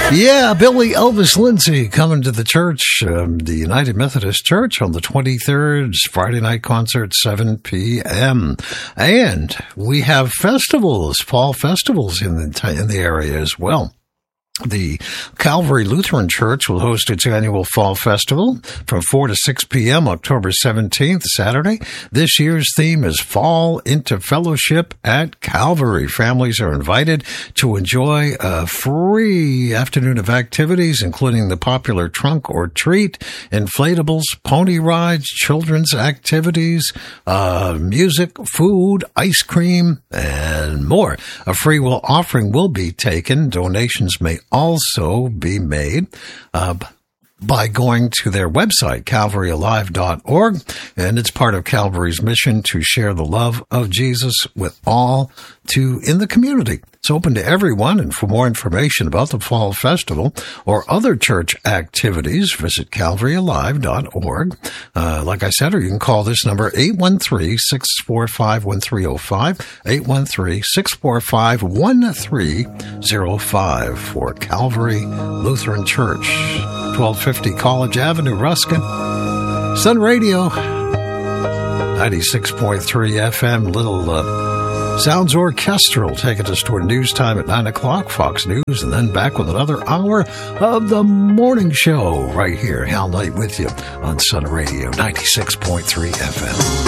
Yeah, Billy Elvis Lindsay coming to the church, the United Methodist Church on the 23rd, Friday night concert, 7 p.m. And we have festivals, fall festivals in the area as well. The Calvary Lutheran Church will host its annual Fall Festival from 4 to 6 p.m. October 17th, Saturday. This year's theme is Fall into Fellowship at Calvary. Families are invited to enjoy a free afternoon of activities, including the popular trunk or treat, inflatables, pony rides, children's activities, music, food, ice cream, and more. A free will offering will be taken. Donations may also be made by going to their website, calvaryalive.org, and it's part of Calvary's mission to share the love of Jesus with all in the community. It's open to everyone, and for more information about the Fall Festival or other church activities, visit calvaryalive.org. Like I said, or you can call this number 813-645-1305, 813-645-1305 for Calvary Lutheran Church, 1250 College Avenue, Ruskin. Sun Radio, 96.3 FM, little sounds orchestral, taking us toward news time at 9 o'clock, Fox News, and then back with another hour of the morning show right here. Hal Knight with you on Sun Radio, 96.3 FM.